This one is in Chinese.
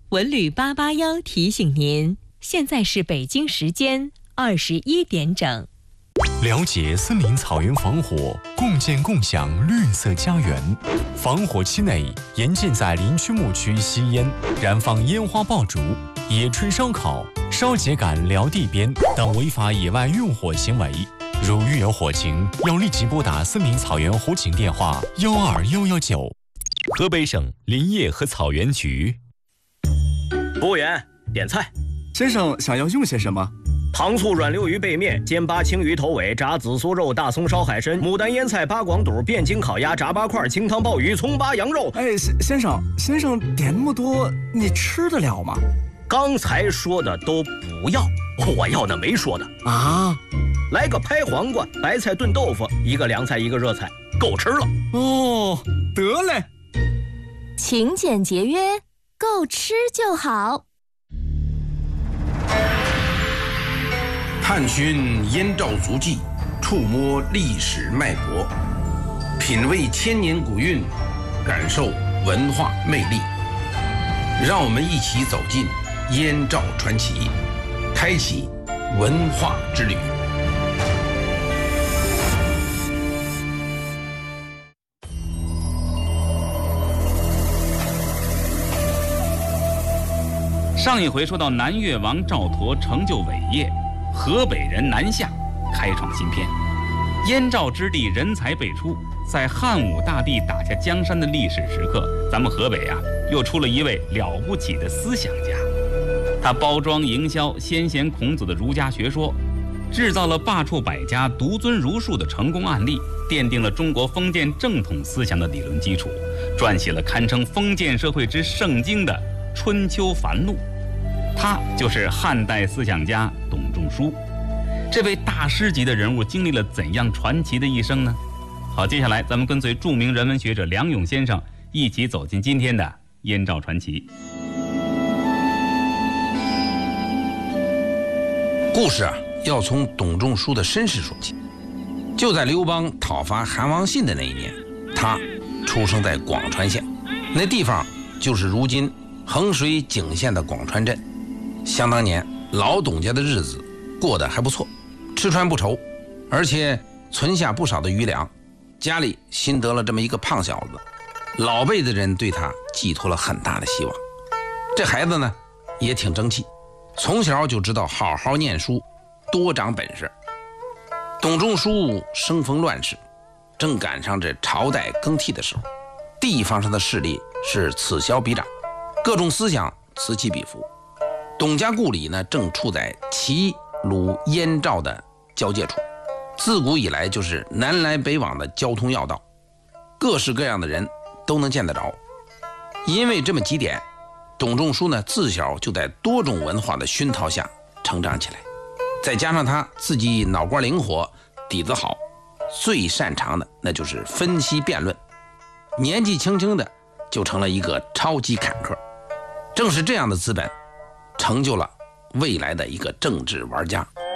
文旅881提醒您，现在是北京时间21点整。 了解森林草原防火，共建共享绿色家园。防火期内，严禁在林区牧区吸烟、燃放烟花爆竹、野炊烧烤、烧秸秆撩地边等违法野外用火行为。如遇有火情，要立即拨打森林草原火警电话12119。河北省林业和草原局。 服务员，点菜。 先生想要用些什么？ 糖醋软溜鱼背面、煎八青鱼头尾、炸紫苏肉、大葱烧海参、牡丹腌菜、八广肚、汴京烤鸭、炸八块、清汤鲍鱼、葱八羊肉。 哎，先生点那么多，你吃得了吗？ 刚才说的都不要，我要的没说的啊。 来个拍黄瓜、白菜炖豆腐，一个凉菜一个热菜，够吃了。 哦，得嘞。 勤俭节约，够吃就好。 探寻燕赵足迹，触摸历史脉搏，品味千年古韵，感受文化魅力。让我们一起走进燕赵传奇，开启文化之旅。 上一回说到南越王赵佗成就伟业，河北人南下，开创新篇。燕赵之地人才辈出，在汉武大帝打下江山的历史时刻，咱们河北又出了一位了不起的思想家。他包装营销先贤孔子的儒家学说，制造了罢黜百家、独尊儒术的成功案例，奠定了中国封建正统思想的理论基础，撰写了堪称封建社会之圣经的《春秋繁露》。他就是汉代思想家董仲舒。这位大师级的人物经历了怎样传奇的一生呢？好，接下来咱们跟随著名人文学者梁勇先生一起走进今天的燕赵传奇。 故事要从董仲舒的身世说起。就在刘邦讨伐韩王信的那一年，他出生在广川县，那地方就是如今衡水景县的广川镇。想当年，老董家的日子过得还不错，吃穿不愁，而且存下不少的余粮。家里新得了这么一个胖小子，老辈的人对他寄托了很大的希望。这孩子呢，也挺争气，从小就知道好好念书，多长本事。董仲舒生逢乱世，正赶上这朝代更替的时候，地方上的势力是此消彼长，各种思想此起彼伏。董家故里呢，正处在齐鲁燕赵的交界处，自古以来就是南来北往的交通要道，各式各样的人都能见得着。因为这么几点，董仲舒呢自小就在多种文化的熏陶下成长起来，再加上他自己脑瓜灵活，底子好，最擅长的那就是分析辩论，年纪轻轻的就成了一个超级坎坷。正是这样的资本成就了未来的一个政治玩家。